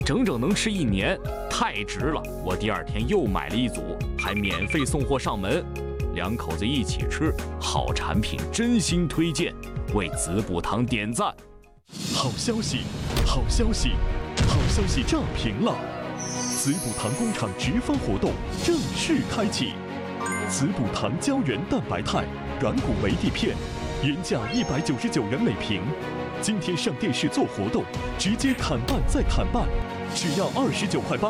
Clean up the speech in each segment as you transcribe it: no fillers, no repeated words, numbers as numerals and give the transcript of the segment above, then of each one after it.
整整能吃1年，太值了！我第2天又买了1组，还免费送货上门，2口子一起吃，好产品真心推荐，为子补堂点赞。 好消息，好消息，好消息炸屏了！子补堂工厂直发活动正式开启，子补堂胶原蛋白肽软骨维 D 片，原价199元每瓶，今天上电视做活动，直接砍半再砍半，只要29块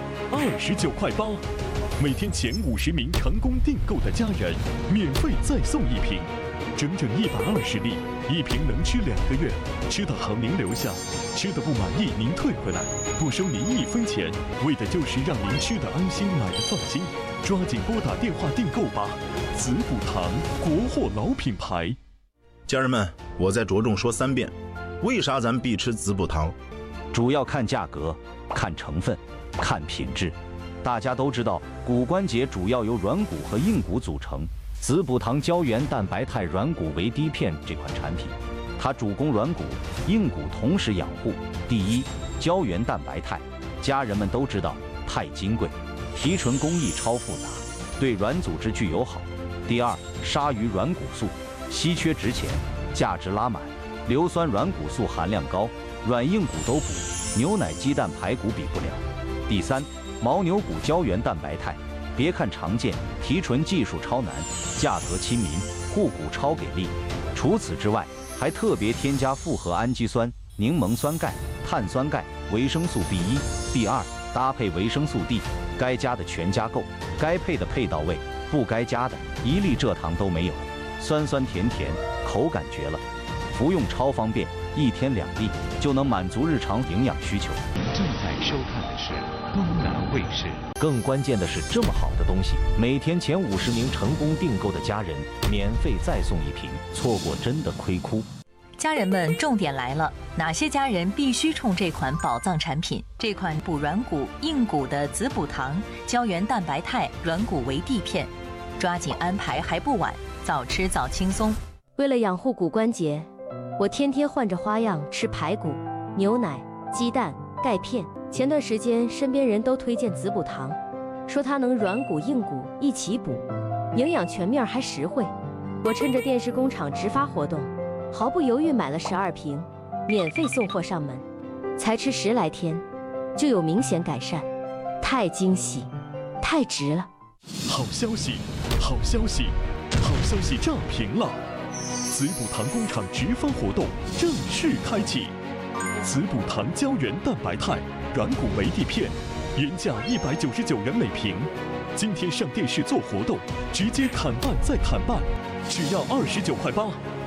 8，29块8，每天前50名成功订购的家人，免费再送1瓶，整整120粒，1瓶能吃2个月，吃的好您留下，吃的不满意您退回来，不收您1分钱，为的就是让您吃的安心，买的放心。抓紧拨打电话订购吧！子补堂，国货老品牌。 家人们，我再着重说3遍，为啥咱必吃子补堂？ 主要看价格，看成分，看品质。大家都知道，骨关节主要由软骨和硬骨组成。子补堂胶原蛋白肽软骨维 D 片这款产品，它主攻软骨、硬骨同时养护。第一，胶原蛋白肽，家人们都知道，太金贵，提纯工艺超复杂，对软组织具友好。第二，鲨鱼软骨素，稀缺值钱，价值拉满，硫酸软骨素含量高，软硬骨都补，牛奶、鸡蛋、排骨比不了。第三，牦牛骨胶原蛋白肽，别看常见，提纯技术超难，价格亲民，护骨超给力。除此之外，还特别添加复合氨基酸、柠檬酸钙、碳酸钙、维生素 B1、B2，搭配维生素 D， 该加的全加够，该配的配到位，不该加的1粒蔗糖都没有，酸酸甜甜，口感绝了，服用超方便，1天2粒就能满足日常营养需求。 正在收看的是东南卫视。 更关键的是，这么好的东西，每天前50名成功订购的家人，免费再送1瓶，错过真的亏哭。 家人们，重点来了，哪些家人必须冲这款宝藏产品？这款补软骨、硬骨的子补堂胶原蛋白肽软骨维 D 片，抓紧安排还不晚，早吃早轻松。 为了养护骨关节，我天天换着花样吃排骨、牛奶、鸡蛋、钙片。前段时间身边人都推荐子补堂，说它能软骨硬骨一起补，营养全面还实惠。我趁着电视工厂直发活动，毫不犹豫买了12瓶，免费送货上门，才吃10来天，就有明显改善，太惊喜，太值了！ 好消息，好消息，好消息炸屏了！子补堂工厂直发活动正式开启，子补堂胶原蛋白肽软骨维 D 片，原价199元每瓶，今天上电视做活动，直接砍半再砍半，只要29块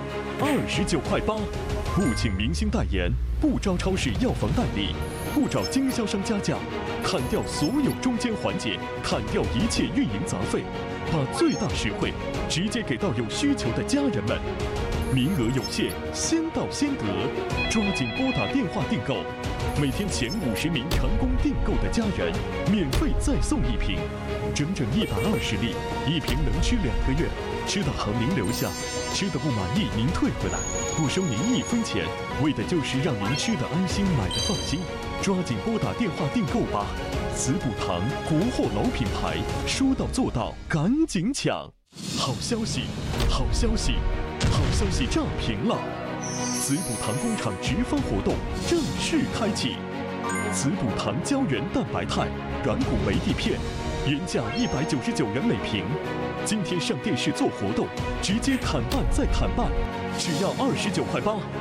8，29块8，不请明星代言，不招超市药房代理，不找经销商加价，砍掉所有中间环节，砍掉一切运营杂费，把最大实惠直接给到有需求的家人们。名额有限，先到先得，抓紧拨打电话订购。每天前50名成功订购的家人，免费再送1瓶，整整120粒，1瓶能吃2个月，吃的好您留下，吃的不满意您退回来，不收您1分钱，为的就是让您吃的安心，买的放心。抓紧拨打电话订购吧！子补堂，国货老品牌，说到做到，赶紧抢！好消息，好消息，好消息炸屏了！子补堂工厂直发活动正式开启，子补堂胶原蛋白肽软骨维 D 片，原价199元每瓶，今天上电视做活动，直接砍半再砍半，只要29块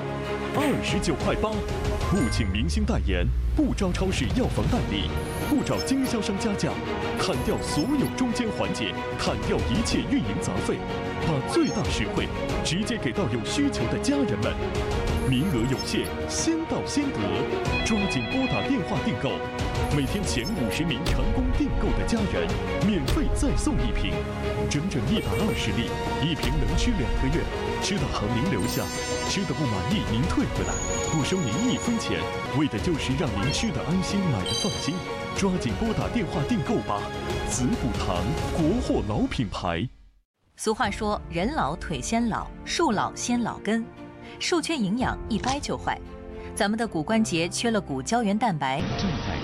8，29块8，不请明星代言，不招超市药房代理，不找经销商加价，砍掉所有中间环节，砍掉一切运营杂费，把最大实惠直接给到有需求的家人们。名额有限，先到先得，抓紧拨打电话订购。每天前50名成功订购的家人，免费再送1瓶，整整120粒，1瓶能吃2个月，吃的好您留下，吃的不满意您退回来，不收您1分钱，为的就是让您吃的安心，买的放心。抓紧拨打电话订购吧！子补堂，国货老品牌。 俗话说，人老腿先老，树老先老根，树缺营养一掰就坏。咱们的骨关节缺了骨胶原蛋白， 正在